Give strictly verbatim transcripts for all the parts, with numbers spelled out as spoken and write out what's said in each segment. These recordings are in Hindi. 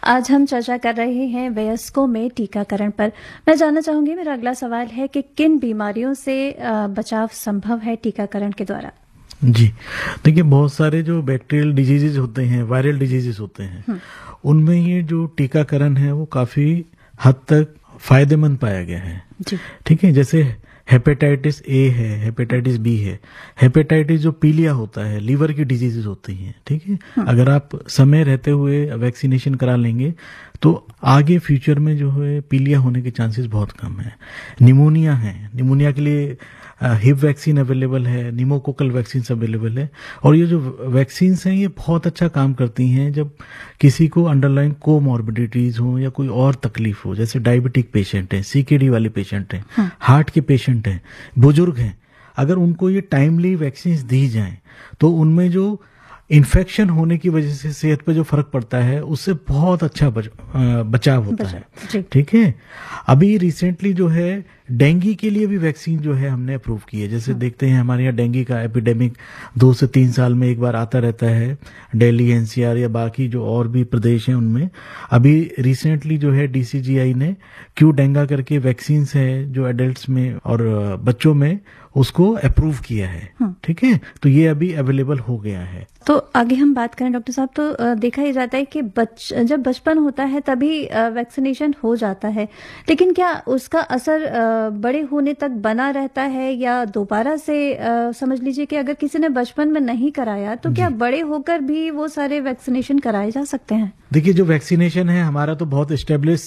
आज हम चर्चा कर रहे हैं वयस्कों में टीकाकरण पर। मैं जानना चाहूंगी, मेरा अगला सवाल है कि किन बीमारियों से बचाव संभव है टीकाकरण के द्वारा? जी देखिए, बहुत सारे जो बैक्टीरियल डिजीजेज होते हैं, वायरल डिजीजेज होते हैं, उनमें ये जो टीकाकरण है वो काफी हद तक फायदेमंद पाया गया है। ठीक है, जैसे हेपेटाइटिस ए है, हेपेटाइटिस बी है, हेपेटाइटिस जो पीलिया होता है, लीवर की डिजीजेज होती हैं। ठीक है, अगर आप समय रहते हुए वैक्सीनेशन करा लेंगे तो आगे फ्यूचर में जो है पीलिया होने के चांसेस बहुत कम है। निमोनिया है, निमोनिया के लिए हिप वैक्सीन अवेलेबल है, निमोकोकल वैक्सीन अवेलेबल है। और ये जो वैक्सीन हैं ये बहुत अच्छा काम करती हैं जब किसी को अंडरलाइन कोमॉर्बिडिटीज हो या कोई और तकलीफ हो, जैसे डायबिटिक पेशेंट है, सीकेडी वाले पेशेंट हैं, हाँ। हार्ट के पेशेंट हैं, बुजुर्ग हैं। अगर उनको ये टाइमली वैक्सीन दी जाएं तो उनमें जो इन्फेक्शन होने की वजह से सेहत पे जो फर्क पड़ता है उससे बहुत अच्छा बच, बचाव होता है। ठीक है, अभी रिसेंटली जो है डेंगू के लिए भी वैक्सीन जो है हमने अप्रूव की है। जैसे हाँ। देखते हैं हमारे यहाँ डेंगू का एपिडेमिक दो से तीन साल में एक बार आता रहता है, दिल्ली, एनसीआर या बाकी जो और भी प्रदेश हैं उनमें। अभी रिसेंटली जो है डीसीजीआई ने क्यू डेंगा करके वैक्सीन है जो एडल्ट्स में और बच्चों में उसको अप्रूव किया है। हाँ। ठीक है, तो ये अभी अवेलेबल हो गया है। तो आगे हम बात करें डॉक्टर साहब, तो देखा ही जाता है कि बच जब बचपन होता है तभी वैक्सीनेशन हो जाता है, लेकिन क्या उसका असर बड़े होने तक बना रहता है या दोबारा से समझ लीजिए कि अगर किसी ने बचपन में नहीं कराया तो क्या बड़े होकर भी वो सारे वैक्सीनेशन कराए जा सकते हैं? देखिए, जो वैक्सीनेशन है हमारा तो बहुत एस्टेब्लिश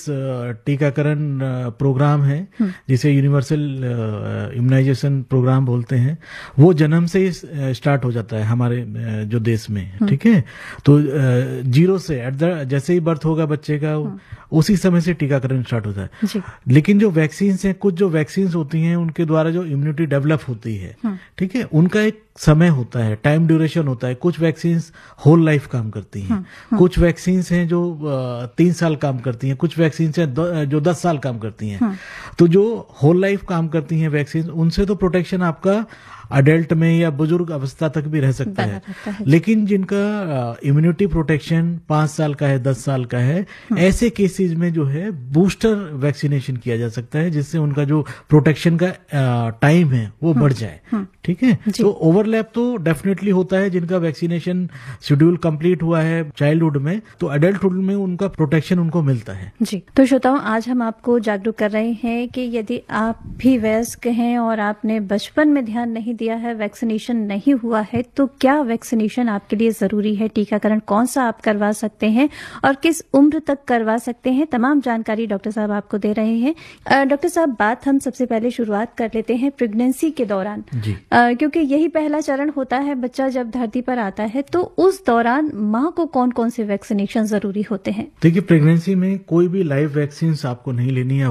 टीकाकरण प्रोग्राम है जिसे यूनिवर्सल इम्यूनाइजेशन प्रोग्राम बोलते हैं। वो जन्म से ही स्टार्ट हो जाता है हमारे जो देश में। ठीक है, तो जीरो से एट द जैसे ही बर्थ होगा बच्चे का उसी समय से टीकाकरण स्टार्ट होता है। लेकिन जो वैक्सीन हैं, कुछ जो वैक्सीन होती हैं उनके द्वारा जो इम्यूनिटी डेवलप होती है, ठीक है, उनका एक समय होता है, टाइम ड्यूरेशन होता है। कुछ वैक्सीन होल लाइफ काम करती हैं, कुछ वैक्सीन हैं जो तीन साल काम करती हैं, कुछ वैक्सीन हैं जो दस साल काम करती हैं। तो जो होल लाइफ काम करती हैं वैक्सीन, उनसे तो प्रोटेक्शन आपका अडल्ट में या बुजुर्ग अवस्था तक भी रह सकता है, है। लेकिन जिनका इम्यूनिटी प्रोटेक्शन पांच साल का है, दस साल का है, ऐसे केसेस में जो है बूस्टर वैक्सीनेशन किया जा सकता है जिससे उनका जो प्रोटेक्शन का टाइम है वो बढ़ जाए। ठीक है, तो ओवरलैप तो डेफिनेटली होता है। जिनका वैक्सीनेशन शेड्यूल कंप्लीट हुआ है चाइल्डहुड में, तो अडल्टहुड में उनका प्रोटेक्शन उनको मिलता है। जी, तो श्रोताओं, आज हम आपको जागरूक कर रहे हैं कि यदि आप भी वयस्क हैं और आपने बचपन में ध्यान नहीं दिया है, वैक्सीनेशन नहीं हुआ है, तो क्या वैक्सीनेशन आपके लिए जरूरी है, टीकाकरण कौन सा आप करवा सकते हैं और किस उम्र तक करवा सकते हैं, तमाम जानकारी डॉक्टर साहब आपको दे रहे हैं। डॉक्टर साहब, बात हम सबसे पहले शुरुआत कर लेते हैं प्रेगनेंसी के दौरान, क्योंकि यही पहला चरण होता है बच्चा जब धरती पर आता है, तो उस दौरान माँ को कौन कौन से वैक्सीनेशन जरूरी होते हैं? देखिए, प्रेगनेंसी में कोई भी लाइव वैक्सीन आपको नहीं लेनी है।